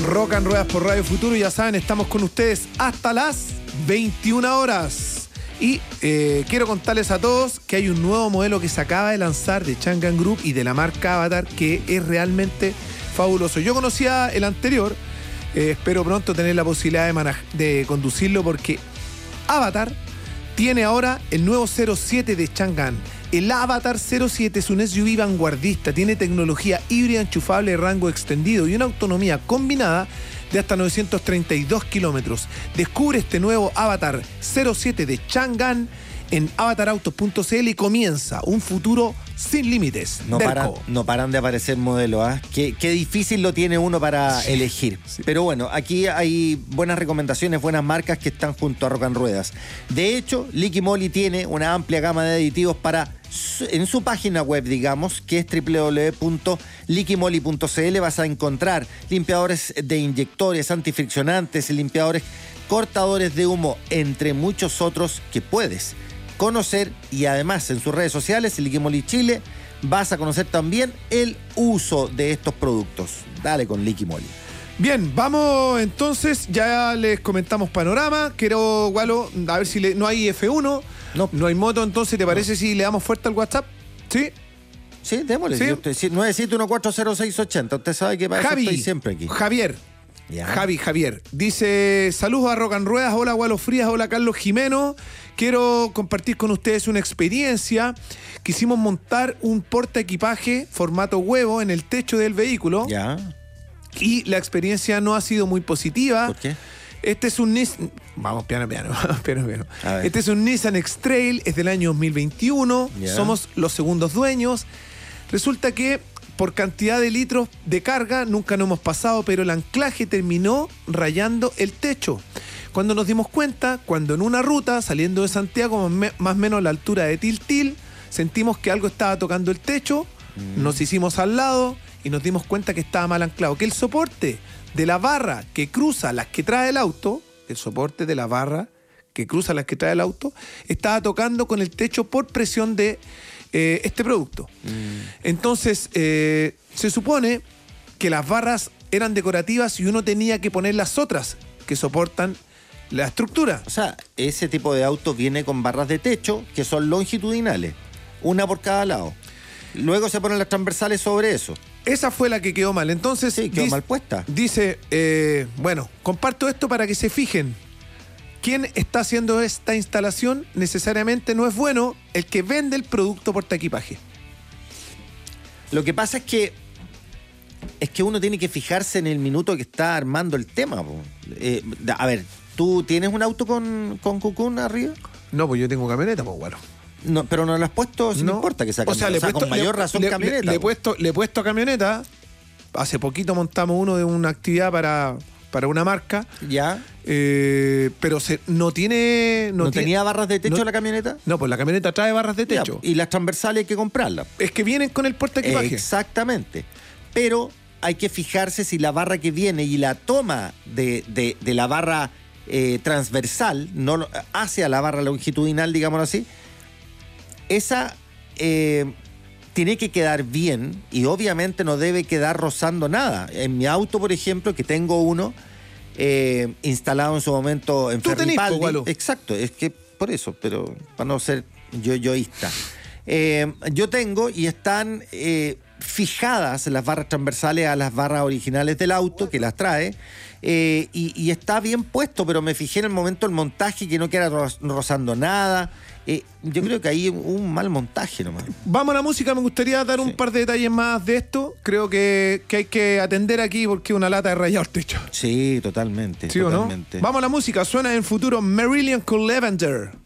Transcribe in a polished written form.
Rock and Ruedas por Radio Futuro. Ya saben, estamos con ustedes hasta las 21 horas. Y quiero contarles a todos que hay un nuevo modelo que se acaba de lanzar de Changan Group y de la marca Avatar, que es realmente fabuloso. Yo conocía el anterior, espero pronto tener la posibilidad de conducirlo, porque Avatar tiene ahora el nuevo 07 de Changan. El Avatar 07 es un SUV vanguardista, tiene tecnología híbrida enchufable de rango extendido y una autonomía combinada de hasta 932 kilómetros. Descubre este nuevo Avatar 07 de Changan en avatarautos.cl y comienza un futuro sin límites. No paran de aparecer modelos, ¿eh? Qué difícil lo tiene uno para elegir. Sí. Pero bueno, aquí hay buenas recomendaciones, buenas marcas que están junto a Rock and Ruedas. De hecho, Liqui Moly tiene una amplia gama de aditivos en su página web, digamos, que es www.liquimoly.cl. Vas a encontrar limpiadores de inyectores, antifriccionantes, limpiadores cortadores de humo, entre muchos otros que puedes conocer. Y además en sus redes sociales, Liqui Moly Chile, vas a conocer también el uso de estos productos. Dale con Liqui Moly. Bien, vamos entonces, ya les comentamos panorama. Quiero, Gualo, a ver si no hay F1, no hay moto, entonces ¿te parece si le damos fuerte al WhatsApp? ¿Sí? Sí, démosle. ¿Sí? 971400680. Usted sabe que para eso estoy siempre aquí. Javier. Javier. Dice, saludos a Rock and Ruedas, hola Gualo Frías, hola Carlos Jimeno. Quiero compartir con ustedes una experiencia. Quisimos montar un portaequipaje formato huevo en el techo del vehículo. Ya. Y la experiencia no ha sido muy positiva. ¿Por qué? Este es un Nissan... Vamos, piano. Este es un Nissan X-Trail, es del año 2021. Yeah. Somos los segundos dueños. Resulta que por cantidad de litros de carga nunca nos hemos pasado, pero el anclaje terminó rayando el techo. Cuando nos dimos cuenta, cuando en una ruta, saliendo de Santiago, más o menos a la altura de Tiltil, sentimos que algo estaba tocando el techo, nos hicimos al lado y nos dimos cuenta que estaba mal anclado, que el soporte de la barra que cruza las que trae el auto, estaba tocando con el techo por presión de este producto. Entonces, se supone que las barras eran decorativas y uno tenía que poner las otras que soportan la estructura. O sea, ese tipo de auto viene con barras de techo que son longitudinales, una por cada lado. Luego se ponen las transversales sobre eso. Esa fue la que quedó mal. Entonces, sí, quedó mal puesta. Dice, bueno, comparto esto para que se fijen. Quien está haciendo esta instalación necesariamente no es bueno el que vende el producto portaequipaje. Lo que pasa es que uno tiene que fijarse en el minuto que está armando el tema. A ver, ¿tú tienes un auto con cucún arriba? No, pues yo tengo camioneta, pues bueno. No, pero no lo has puesto, no importa que sea camioneta. O sea, con mayor razón camioneta. Le he puesto camioneta. Hace poquito montamos uno de una actividad para una marca. Ya. Pero no tiene... ¿No tenía barras de techo la camioneta? No, pues la camioneta trae barras de techo. Ya, y las transversales hay que comprarlas. Es que vienen con el portaequipaje. Exactamente. Pero hay que fijarse si la barra que viene y la toma de la barra transversal no hacia la barra longitudinal, digámoslo así, esa tiene que quedar bien y obviamente no debe quedar rozando nada. En mi auto, por ejemplo, que tengo uno instalado en su momento en Ferripaldi. Exacto, es que por eso, pero para no ser yoísta. Yo tengo y están fijadas las barras transversales a las barras originales del auto que las trae. Y está bien puesto, pero me fijé en el momento del montaje que no queda rozando nada. Yo creo que ahí un mal montaje nomás. Vamos a la música, me gustaría dar un par de detalles más de esto. Creo que hay que atender aquí porque es una lata de rayado el techo. Sí, totalmente. ¿Sí totalmente. O no? Vamos a la música, suena en futuro Marillion con Lavender.